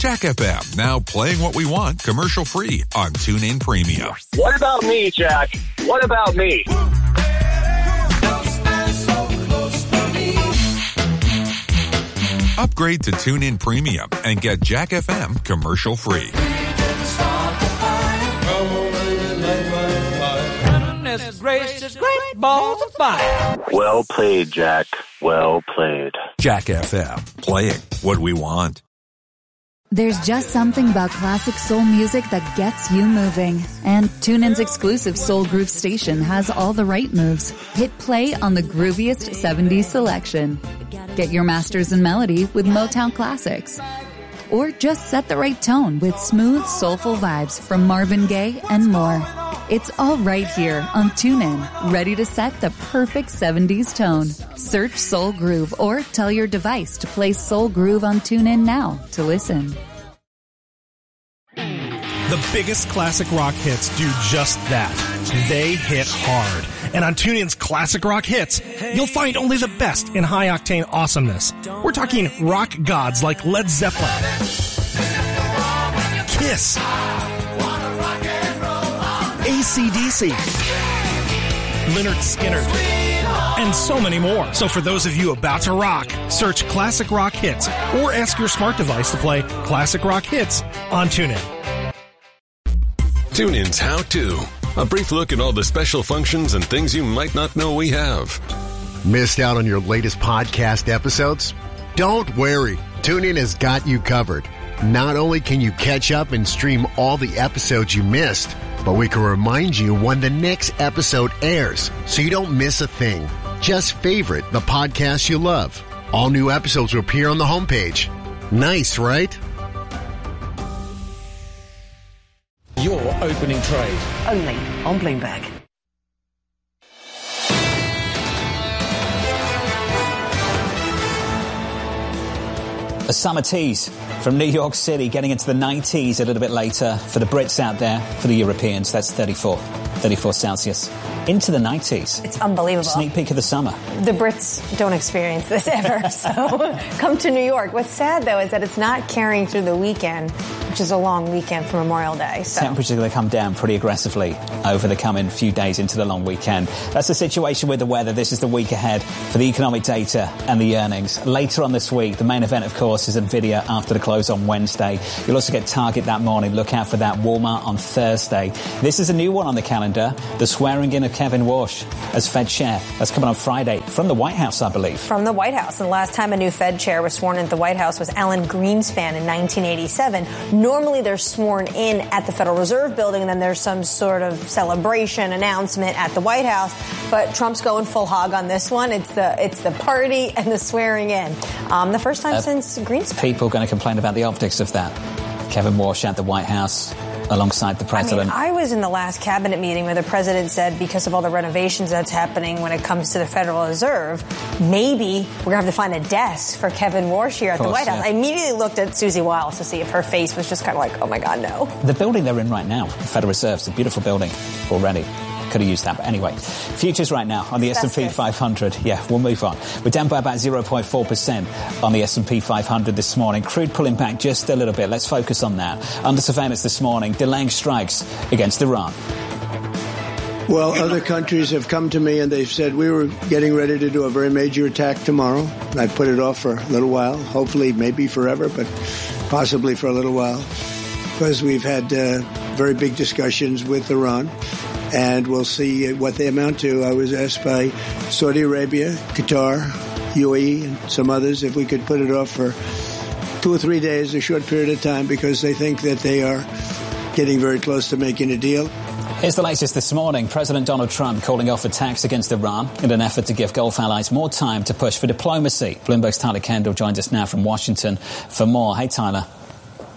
Jack FM, now playing what we want commercial-free on TuneIn Premium. What about me, Jack? What about me? Upgrade to TuneIn Premium and get Jack FM commercial-free. Gracious, great balls of fire. Well played, Jack. Well played. Jack FM, playing what we want. There's just something about classic soul music that gets you moving. And TuneIn's exclusive Soul Groove station has all the right moves. Hit play on the grooviest 70s selection. Get your masters in melody with Motown classics. Or just set the right tone with smooth, soulful vibes from Marvin Gaye and more. It's all right here on TuneIn, ready to set the perfect 70s tone. Search Soul Groove or tell your device to play Soul Groove on TuneIn now to listen. The biggest classic rock hits do just that. They hit hard. And on TuneIn's Classic Rock Hits, you'll find only the best in high-octane awesomeness. We're talking rock gods like Led Zeppelin, Kiss, AC/DC, Lynyrd Skynyrd, and so many more. So for those of you about to rock, search Classic Rock Hits or ask your smart device to play Classic Rock Hits on TuneIn. TuneIn's How To. A brief look at all the special functions and things you might not know we have. Missed out on your latest podcast episodes? Don't worry. TuneIn has got you covered. Not only can you catch up and stream all the episodes you missed, but we can remind you when the next episode airs so you don't miss a thing. Just favorite the podcast you love. All new episodes will appear on the homepage. Nice, right? Your opening trade. Only on Bloomberg. A summer tease from New York City, getting into the 90s a little bit later. For the Brits out there, for the Europeans, that's 34 Celsius. Into the 90s. It's unbelievable. Sneak peek of the summer. The Brits don't experience this ever, so come to New York. What's sad, though, is that it's not carrying through the weekend, which is a long weekend for Memorial Day. So. Temperatures are going to come down pretty aggressively over the coming few days into the long weekend. That's the situation with the weather. This is the week ahead for the economic data and the earnings. Later on this week, the main event, of course, is NVIDIA after the close on Wednesday. You'll also get Target that morning. Look out for that. Walmart on Thursday. This is a new one on the calendar, the swearing in of Kevin Warsh as Fed chair. That's coming on Friday from the White House, I believe. From the White House. And the last time a new Fed chair was sworn in at the White House was Alan Greenspan in 1987. Normally they're sworn in at the Federal Reserve Building, and then there's some sort of celebration announcement at the White House. But Trump's going full hog on this one. It's the party and the swearing in. The first time since Greenspan. People are going to complain about the optics of that. Kevin Warsh at the White House alongside the president. I was in the last cabinet meeting where the president said because of all the renovations that's happening when it comes to the Federal Reserve, maybe we're going to have to find a desk for Kevin Warsh here at the White House. I immediately looked at Susie Wiles to see if her face was just kind of like, oh my God, no. The building they're in right now, the Federal Reserve, is a beautiful building already. Could have used that. But anyway, futures right now on the S&P 500. Yeah, we'll move on. We're down by about 0.4% on the S&P 500 this morning. Crude pulling back just a little bit. Let's focus on that. Under surveillance this morning, delaying strikes against Iran. Well, other countries have come to me and they've said we were getting ready to do a very major attack tomorrow. And I put it off for a little while, hopefully maybe forever, but possibly for a little while, because we've had very big discussions with Iran. And we'll see what they amount to. I was asked by Saudi Arabia, Qatar, UAE, and some others if we could put it off for 2 or 3 days, a short period of time, because they think that they are getting very close to making a deal. Here's the latest this morning. President Donald Trump calling off attacks against Iran in an effort to give Gulf allies more time to push for diplomacy. Bloomberg's Tyler Kendall joins us now from Washington for more. Hey, Tyler.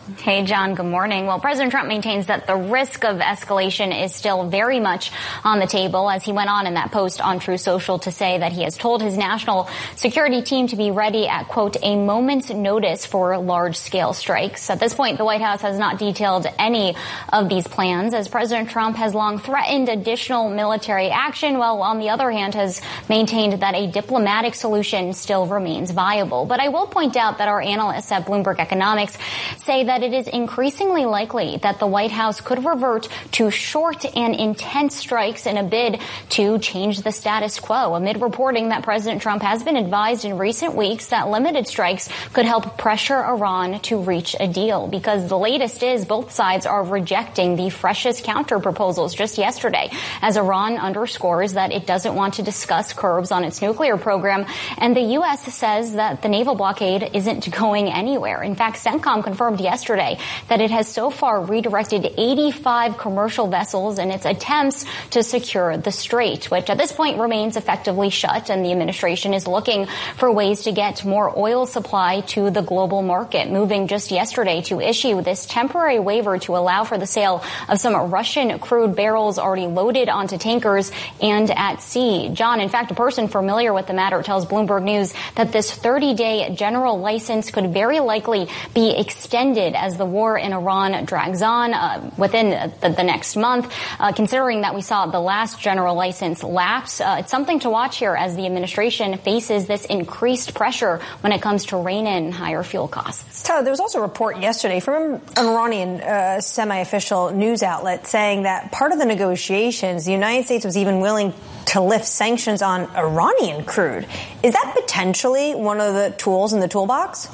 Hey, John, good morning. Well, President Trump maintains that the risk of escalation is still very much on the table, as he went on in that post on Truth Social to say that he has told his national security team to be ready at, quote, a moment's notice for large-scale strikes. At this point, the White House has not detailed any of these plans, as President Trump has long threatened additional military action, while on the other hand has maintained that a diplomatic solution still remains viable. But I will point out that our analysts at Bloomberg Economics say that it is increasingly likely that the White House could revert to short and intense strikes in a bid to change the status quo, amid reporting that President Trump has been advised in recent weeks that limited strikes could help pressure Iran to reach a deal. Because the latest is both sides are rejecting the freshest counter proposals just yesterday, as Iran underscores that it doesn't want to discuss curbs on its nuclear program, and the U.S. says that the naval blockade isn't going anywhere. In fact, CENTCOM confirmed yesterday that it has so far redirected 85 commercial vessels in its attempts to secure the strait, which at this point remains effectively shut, and the administration is looking for ways to get more oil supply to the global market, moving just yesterday to issue this temporary waiver to allow for the sale of some Russian crude barrels already loaded onto tankers and at sea. John, in fact, a person familiar with the matter tells Bloomberg News that this 30-day general license could very likely be extended as the war in Iran drags on within the next month. Considering that we saw the last general license lapse, it's something to watch here as the administration faces this increased pressure when it comes to rein in higher fuel costs. Tyler, there was also a report yesterday from an Iranian semi-official news outlet saying that part of the negotiations, the United States was even willing to lift sanctions on Iranian crude. Is that potentially one of the tools in the toolbox?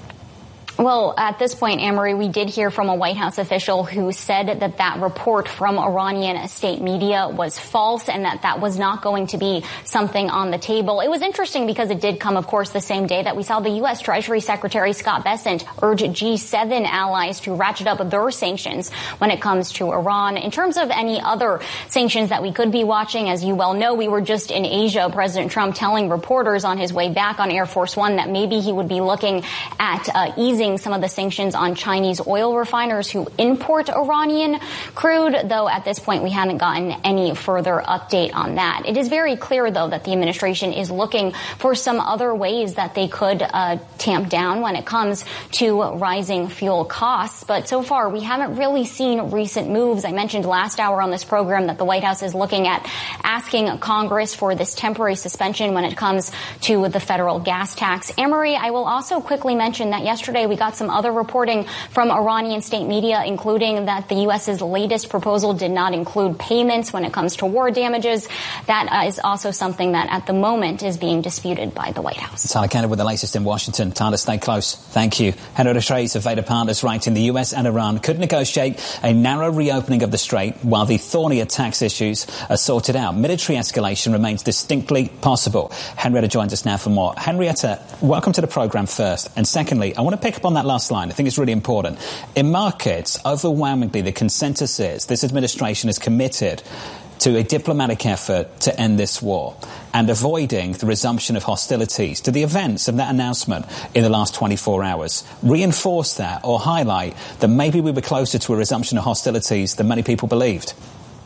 Well, at this point, Anne-Marie, we did hear from a White House official who said that that report from Iranian state media was false and that that was not going to be something on the table. It was interesting because it did come, of course, the same day that we saw the U.S. Treasury Secretary Scott Bessent urge G7 allies to ratchet up their sanctions when it comes to Iran. In terms of any other sanctions that we could be watching, as you well know, we were just in Asia, President Trump telling reporters on his way back on Air Force One that maybe he would be looking at easing some of the sanctions on Chinese oil refiners who import Iranian crude, though at this point we haven't gotten any further update on that. It is very clear, though, that the administration is looking for some other ways that they could tamp down when it comes to rising fuel costs. But so far, we haven't really seen recent moves. I mentioned last hour on this program that the White House is looking at asking Congress for this temporary suspension when it comes to the federal gas tax. Anne-Marie, I will also quickly mention that yesterday we got some other reporting from Iranian state media, including that the U.S.'s latest proposal did not include payments when it comes to war damages. That is also something that at the moment is being disputed by the White House. Tyler Kennedy with the latest in Washington. Tyler, stay close. Thank you. Henry Trace of Vader Partners writing the U.S. and Iran could negotiate a narrow reopening of the strait while the thornier tax issues are sorted out. Military escalation remains distinctly possible. Henrietta joins us now for more. Henrietta, welcome to the program first. And secondly, I want to pick up on that last line. I think it's really important. In markets, overwhelmingly, the consensus is this administration is committed to a diplomatic effort to end this war and avoiding the resumption of hostilities. Do the events of that announcement in the last 24 hours reinforce that or highlight that maybe we were closer to a resumption of hostilities than many people believed?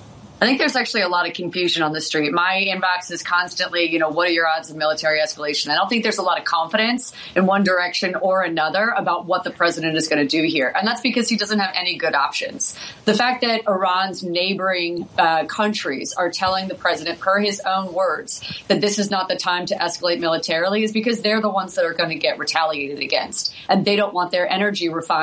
I think there's actually a lot of confusion on the street. My inbox is constantly, what are your odds of military escalation? I don't think there's a lot of confidence in one direction or another about what the president is going to do here. And that's because he doesn't have any good options. The fact that Iran's neighboring countries are telling the president, per his own words, that this is not the time to escalate militarily is because they're the ones that are going to get retaliated against. And they don't want their energy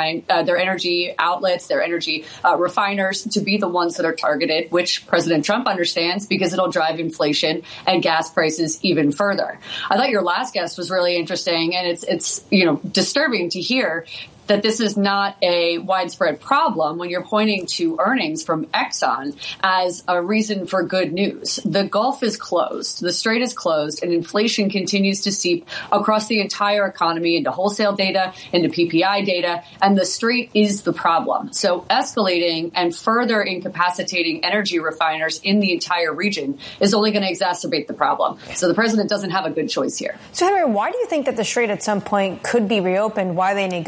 outlets, their energy refiners to be the ones that are targeted, which President Trump understands because it'll drive inflation and gas prices even further. I thought your last guest was really interesting, and it's disturbing to hear that this is not a widespread problem when you're pointing to earnings from Exxon as a reason for good news. The Gulf is closed, the strait is closed, and inflation continues to seep across the entire economy into wholesale data, into PPI data, and the strait is the problem. So escalating and further incapacitating energy refiners in the entire region is only going to exacerbate the problem. So the president doesn't have a good choice here. So, Henry, why do you think that the strait at some point could be reopened while they negotiate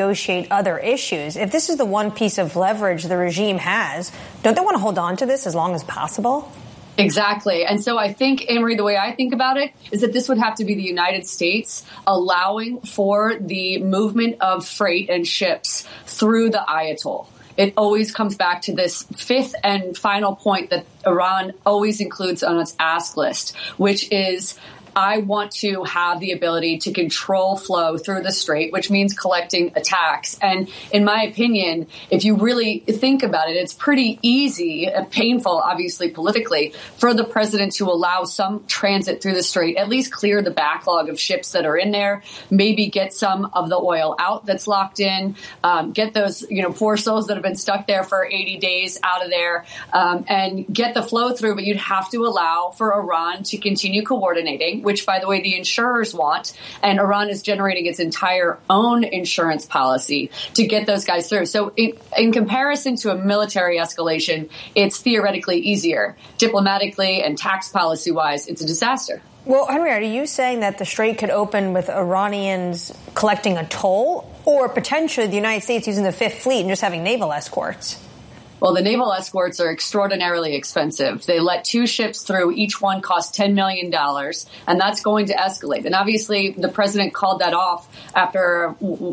escalate other issues. If this is the one piece of leverage the regime has, don't they want to hold on to this as long as possible? Exactly. And so I think, Anne-Marie, the way I think about it is that this would have to be the United States allowing for the movement of freight and ships through the Ayatollah. It always comes back to this fifth and final point that Iran always includes on its ask list, which is, I want to have the ability to control flow through the strait, which means collecting a tax. And in my opinion, if you really think about it, it's pretty easy, painful, obviously politically, for the president to allow some transit through the strait, at least clear the backlog of ships that are in there, maybe get some of the oil out that's locked in, get those, poor souls that have been stuck there for 80 days out of there, and get the flow through. But you'd have to allow for Iran to continue coordinating, which, by the way, the insurers want. And Iran is generating its entire own insurance policy to get those guys through. So in comparison to a military escalation, it's theoretically easier. Diplomatically and tax policy wise, it's a disaster. Well, Henry, are you saying that the strait could open with Iranians collecting a toll, or potentially the United States using the Fifth Fleet and just having naval escorts? Well, the naval escorts are extraordinarily expensive. They let 2 ships through. Each one costs $10 million, and that's going to escalate. And obviously, the president called that off after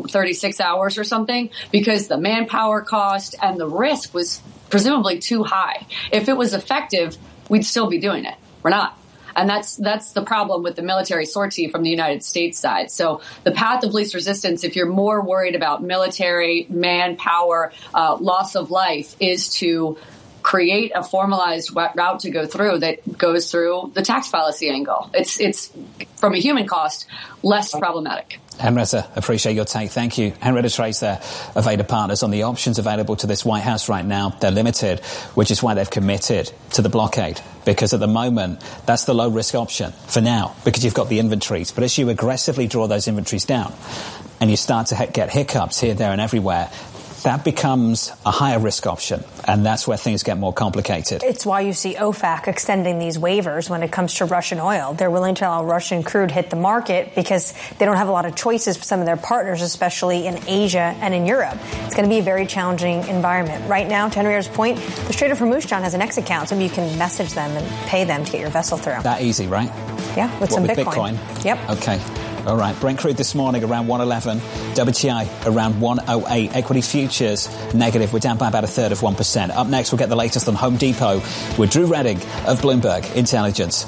36 hours or something because the manpower cost and the risk was presumably too high. If it was effective, we'd still be doing it. We're not. And that's the problem with the military sortie from the United States side. So the path of least resistance, if you're more worried about military, manpower, loss of life, is to create a formalized route to go through that goes through the tax policy angle. It's from a human cost, less problematic. Henrietta, appreciate your take. Thank you. Henrietta Trace there of Ada Partners. On the options available to this White House right now, they're limited, which is why they've committed to the blockade. Because at the moment, that's the low-risk option for now, because you've got the inventories. But as you aggressively draw those inventories down and you start to get hiccups here, there and everywhere, that becomes a higher risk option, and that's where things get more complicated. It's why you see OFAC extending these waivers when it comes to Russian oil. They're willing to allow Russian crude hit the market because they don't have a lot of choices for some of their partners, especially in Asia and in Europe. It's going to be a very challenging environment. Right now, to Henrietta's point, the Strait of Hormuz, John, has an X account, so you can message them and pay them to get your vessel through. That easy, right? Yeah, with some Bitcoin. Yep. Okay. All right. Brent crude this morning around 111. WTI around 108. Equity futures negative. We're down by about 1/3%. Up next, we'll get the latest on Home Depot with Drew Redding of Bloomberg Intelligence.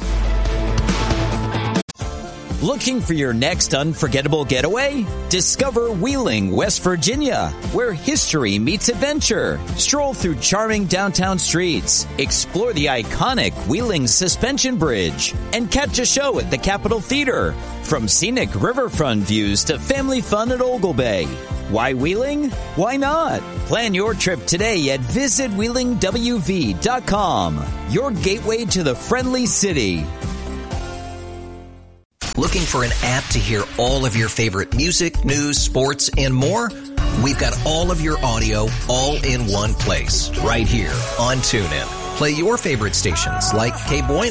Looking for your next unforgettable getaway? Discover Wheeling, West Virginia, where history meets adventure. Stroll through charming downtown streets, explore the iconic Wheeling Suspension Bridge, and catch a show at the Capitol Theater. From scenic riverfront views to family fun at Ogle Bay. Why Wheeling? Why not? Plan your trip today at visitwheelingwv.com. Your gateway to the friendly city. Looking for an app to hear all of your favorite music, news, sports, and more? We've got all of your audio all in one place, right here on TuneIn. Play your favorite stations like Que Bueno,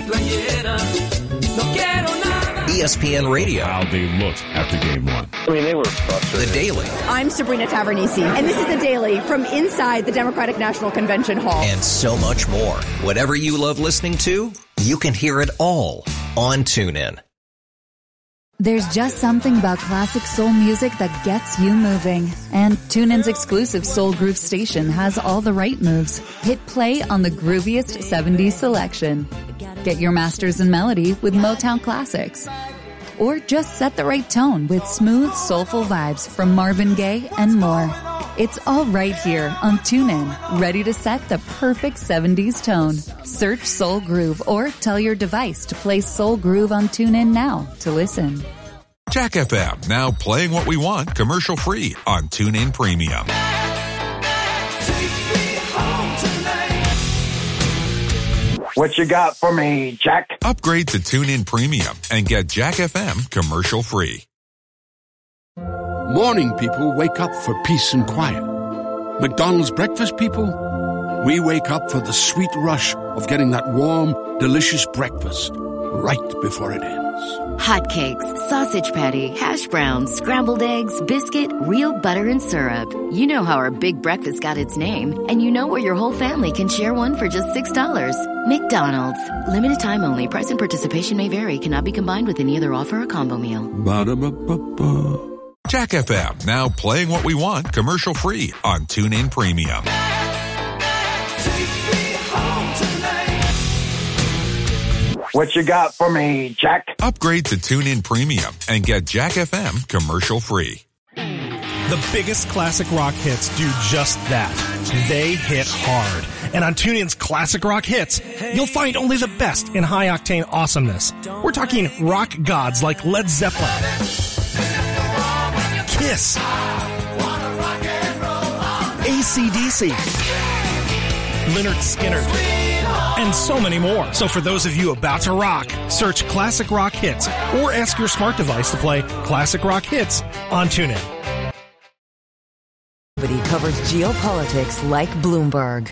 ESPN Radio. How they looked after game one. I mean, they were frustrated. The Daily. I'm Sabrina Tavernisi, and this is The Daily from inside the Democratic National Convention Hall. And so much more. Whatever you love listening to, you can hear it all on TuneIn. There's just something about classic soul music that gets you moving. And TuneIn's exclusive Soul Groove station has all the right moves. Hit play on the grooviest 70s selection. Get your masters in melody with Motown classics. Or just set the right tone with smooth, soulful vibes from Marvin Gaye and more. It's all right here on TuneIn, ready to set the perfect 70s tone. Search Soul Groove or tell your device to play Soul Groove on TuneIn now to listen. Jack FM, now playing what we want commercial-free on TuneIn Premium. What you got for me, Jack? Upgrade to TuneIn Premium and get Jack FM commercial-free. Morning people wake up for peace and quiet. McDonald's breakfast people, we wake up for the sweet rush of getting that warm, delicious breakfast right before it ends. Hotcakes, sausage patty, hash browns, scrambled eggs, biscuit, real butter and syrup. You know how our big breakfast got its name, and you know where your whole family can share one for just $6. McDonald's. Limited time only. Price and participation may vary. Cannot be combined with any other offer or combo meal. Ba-da-ba-ba-ba. Jack FM, now playing what we want commercial-free on TuneIn Premium. What you got for me, Jack? Upgrade to TuneIn Premium and get Jack FM commercial-free. The biggest classic rock hits do just that. They hit hard. And on TuneIn's Classic Rock Hits, you'll find only the best in high-octane awesomeness. We're talking rock gods like Led Zeppelin, Kiss, AC/DC, Lynyrd Skynyrd, and so many more. So for those of you about to rock, search Classic Rock Hits or ask your smart device to play Classic Rock Hits on TuneIn. Nobody covers geopolitics like Bloomberg.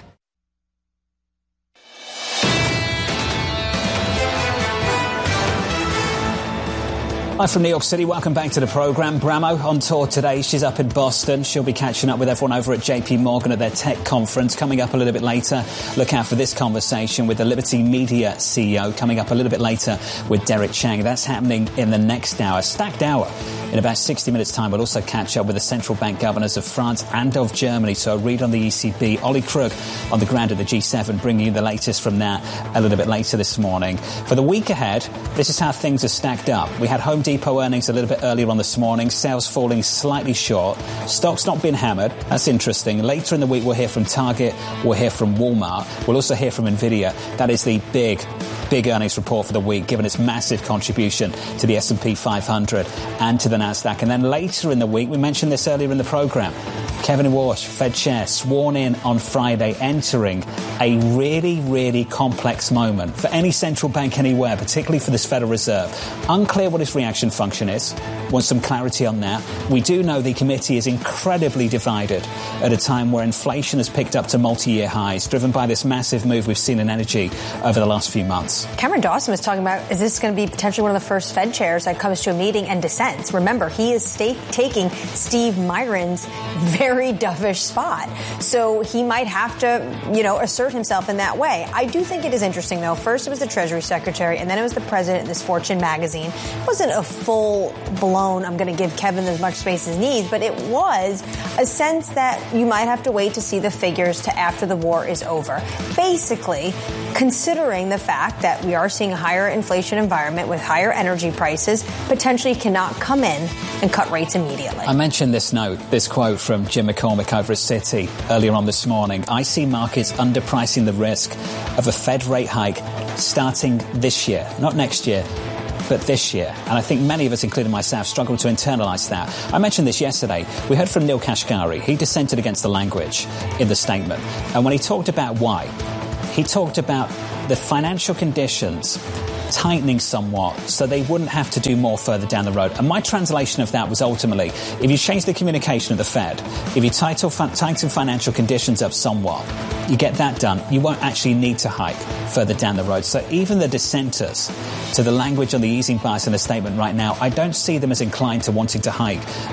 Hi from New York City. Welcome back to the program. Bramo on tour today. She's up in Boston. She'll be catching up with everyone over at JP Morgan at their tech conference. Coming up a little bit later, look out for this conversation with the Liberty Media CEO. Coming up a little bit later with Derek Chang. That's happening in the next hour. Stacked hour. In about 60 minutes' time, we'll also catch up with the central bank governors of France and of Germany. So a read on the ECB. Ollie Krug on the ground at the G7, bringing you the latest from that a little bit later this morning. For the week ahead, this is how things are stacked up. We had Home Depot earnings a little bit earlier on this morning. Sales falling slightly short. Stocks not been hammered. That's interesting. Later in the week, we'll hear from Target. We'll hear from Walmart. We'll also hear from Nvidia. That is the big earnings report for the week, given its massive contribution to the S&P 500 and to the Nasdaq. And then later in the week, we mentioned this earlier in the program, Kevin Warsh, Fed Chair, sworn in on Friday, entering a really, really complex moment for any central bank anywhere, particularly for this Federal Reserve. Unclear what his reaction function is. Want some clarity on that. We do know the committee is incredibly divided at a time where inflation has picked up to multi-year highs, driven by this massive move we've seen in energy over the last few months. Cameron Dawson was talking about, is this going to be potentially one of the first Fed chairs that comes to a meeting and dissents? Remember, he is taking Steve Myron's very dovish spot. So he might have to, assert himself in that way. I do think it is interesting, though. First, it was the Treasury Secretary, and then it was the president of this Fortune magazine. It wasn't a full-blown, I'm going to give Kevin as much space as he needs, but it was a sense that you might have to wait to see the figures to after the war is over. Basically, considering the fact that we are seeing a higher inflation environment with higher energy prices, potentially cannot come in and cut rates immediately. I mentioned this quote from Jim McCormick over at Citi earlier on this morning. I see markets underpricing the risk of a Fed rate hike starting this year, not next year, but this year. And I think many of us, including myself, struggle to internalise that. I mentioned this yesterday. We heard from Neil Kashkari. He dissented against the language in the statement. And when he talked about why, he talked about the financial conditions tightening somewhat so they wouldn't have to do more further down the road. And my translation of that was ultimately, if you change the communication of the Fed, if you tighten financial conditions up somewhat, you get that done, you won't actually need to hike further down the road. So even the dissenters to the language on the easing bias in the statement right now, I don't see them as inclined to wanting to hike